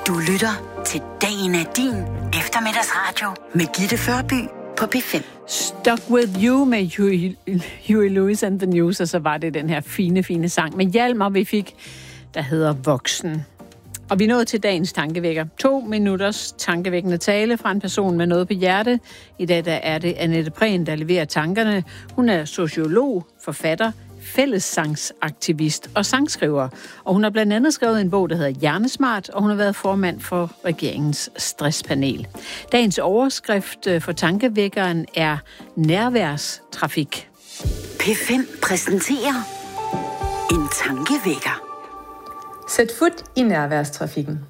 Du lytter til Dagen er din eftermiddagsradio med Gitte Førby på P5. Stuck With You med Huey Lewis and the News, og så var det den her fine sang med Hjalmar, vi fik, der hedder Voksen. Og vi nåede til dagens tankevækker. 2 minutters tankevækkende tale fra en person med noget på hjerte. I dag der er det Annette Prehn, der leverer tankerne. Hun er sociolog, forfatter, fællessangsaktivist og sangskriver. Og hun har blandt andet skrevet en bog, der hedder Hjernesmart, og hun har været formand for regeringens stresspanel. Dagens overskrift for tankevækkeren er nærværstrafik. P5 præsenterer en tankevækker. Sæt fod i nærværstrafikken.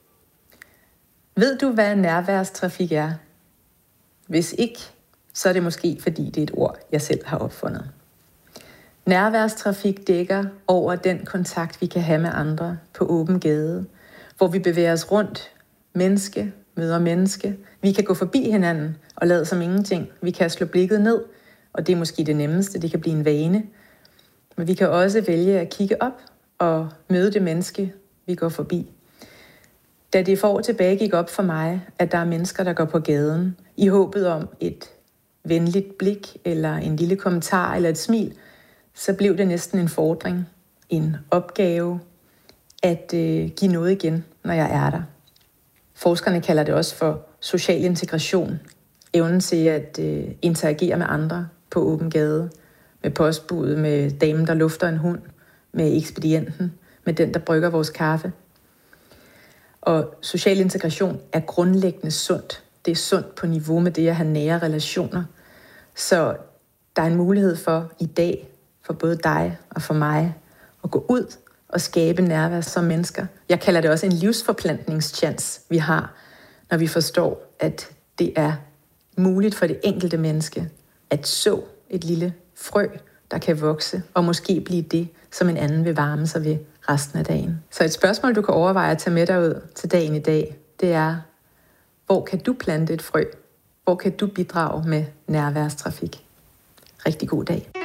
Ved du, hvad nærværstrafik er? Hvis ikke, så er det måske, fordi det er et ord, jeg selv har opfundet. Nærværstrafik dækker over den kontakt, vi kan have med andre på åben gade, hvor vi bevæger os rundt, menneske møder menneske. Vi kan gå forbi hinanden og lade som ingenting. Vi kan slå blikket ned, og det er måske det nemmeste, det kan blive en vane. Men vi kan også vælge at kigge op og møde det menneske, vi går forbi. Da det for år tilbage gik op for mig, at der er mennesker, der går på gaden, i håbet om et venligt blik, eller en lille kommentar, eller et smil, så blev det næsten en fordring, en opgave, at give noget igen, når jeg er der. Forskerne kalder det også for social integration, evnen til at interagere med andre på åben gade, med postbudet, med damen, der lufter en hund, med ekspedienten, med den, der brygger vores kaffe. Og social integration er grundlæggende sundt. Det er sundt på niveau med det at have nære relationer. Så der er en mulighed for i dag, for både dig og for mig, at gå ud og skabe nærvær som mennesker. Jeg kalder det også en livsforplantningschance, vi har, når vi forstår, at det er muligt for det enkelte menneske at så et lille frø, der kan vokse, og måske blive det, som en anden vil varme sig ved resten af dagen. Så et spørgsmål, du kan overveje at tage med dig ud til dagen i dag, det er, hvor kan du plante et frø? Hvor kan du bidrage med nærværstrafik? Rigtig god dag.